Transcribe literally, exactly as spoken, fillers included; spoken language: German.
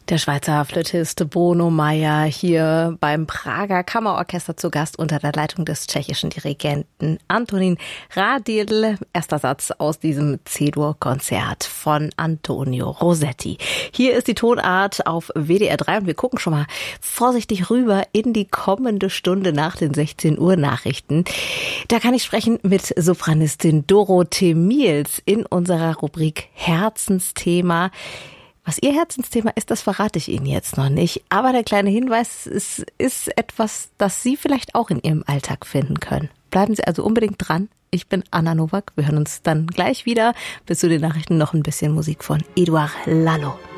Der Schweizer Flötist Bono Meier hier beim Prager Kammerorchester zu Gast unter der Leitung des tschechischen Dirigenten Antonín Rádil. Erster Satz aus diesem C-Dur-Konzert von Antonio Rossetti. Hier ist die Tonart auf W D R drei und wir gucken schon mal vorsichtig rüber in die kommende Stunde nach den sechzehn Uhr Nachrichten. Da kann ich sprechen mit Sopranistin Dorothee Miels in unserer Rubrik Herzensthema. Was Ihr Herzensthema ist, das verrate ich Ihnen jetzt noch nicht. Aber der kleine Hinweis, es ist etwas, das Sie vielleicht auch in Ihrem Alltag finden können. Bleiben Sie also unbedingt dran. Ich bin Anna Nowak. Wir hören uns dann gleich wieder. Bis zu den Nachrichten noch ein bisschen Musik von Édouard Lalo.